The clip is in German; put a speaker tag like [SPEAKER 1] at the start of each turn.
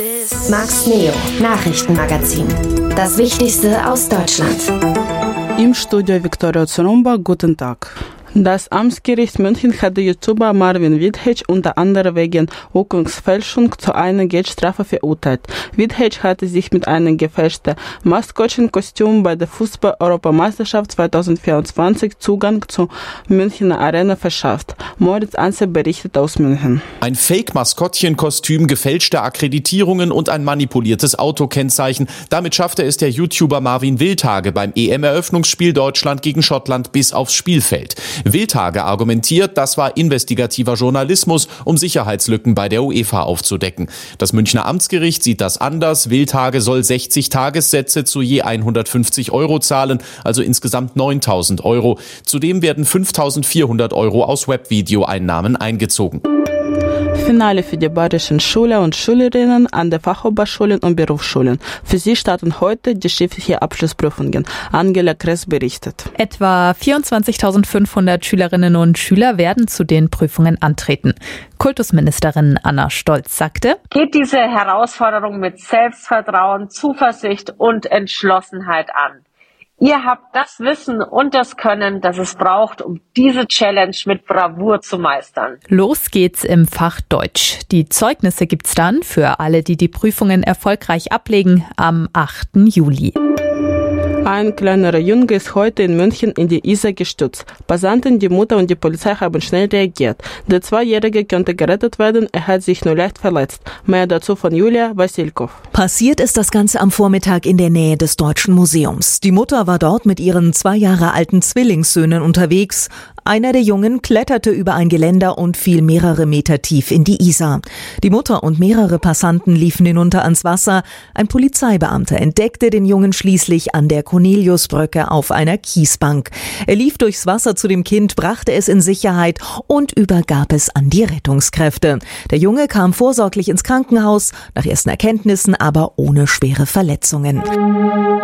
[SPEAKER 1] Max Neo, Nachrichtenmagazin. Das Wichtigste aus Deutschland.
[SPEAKER 2] Im Studio Viktoria Zorumba, guten Tag. Das Amtsgericht München hat den YouTuber Marvin Witthösch unter anderem wegen Urkundsfälschung zu einer Geldstrafe verurteilt. Witthösch hatte sich mit einem gefälschten Maskottchenkostüm bei der Fußball-Europameisterschaft 2024 Zugang zur Münchner Arena verschafft. Moritz Anzer berichtet aus München.
[SPEAKER 3] Ein Fake-Maskottchenkostüm, gefälschte Akkreditierungen und ein manipuliertes Autokennzeichen. Damit schaffte es der YouTuber Marvin Wildhage beim EM-Eröffnungsspiel Deutschland gegen Schottland bis aufs Spielfeld. Wildhage argumentiert, das war investigativer Journalismus, um Sicherheitslücken bei der UEFA aufzudecken. Das Münchner Amtsgericht sieht das anders. Wildhage soll 60 Tagessätze zu je 150 € zahlen, also insgesamt 9.000 €. Zudem werden 5.400 € aus Webvideo-Einnahmen eingezogen.
[SPEAKER 2] Finale für die bayerischen Schüler und Schülerinnen an der Fachhochschulen und Berufsschulen. Für sie starten heute die schriftlichen Abschlussprüfungen. Angela Kress berichtet.
[SPEAKER 4] Etwa 24.500 Schülerinnen und Schüler werden zu den Prüfungen antreten. Kultusministerin Anna Stolz sagte:
[SPEAKER 5] Geht diese Herausforderung mit Selbstvertrauen, Zuversicht und Entschlossenheit an. Ihr habt das Wissen und das Können, das es braucht, um diese Challenge mit Bravour zu meistern.
[SPEAKER 4] Los geht's im Fach Deutsch. Die Zeugnisse gibt's dann für alle, die die Prüfungen erfolgreich ablegen, am 8. Juli.
[SPEAKER 2] Ein kleinerer Junge ist heute in München in die Isar gestürzt. Passanten, die Mutter und die Polizei haben schnell reagiert. Der Zweijährige könnte gerettet werden, er hat sich nur leicht verletzt. Mehr dazu von Julia Wassilkow.
[SPEAKER 6] Passiert ist das Ganze am Vormittag in der Nähe des Deutschen Museums. Die Mutter war dort mit ihren 2 Jahre alten Zwillingssöhnen unterwegs. Einer der Jungen kletterte über ein Geländer und fiel mehrere Meter tief in die Isar. Die Mutter und mehrere Passanten liefen hinunter ans Wasser. Ein Polizeibeamter entdeckte den Jungen schließlich an der Corneliusbrücke auf einer Kiesbank. Er lief durchs Wasser zu dem Kind, brachte es in Sicherheit und übergab es an die Rettungskräfte. Der Junge kam vorsorglich ins Krankenhaus, nach ersten Erkenntnissen aber ohne schwere Verletzungen.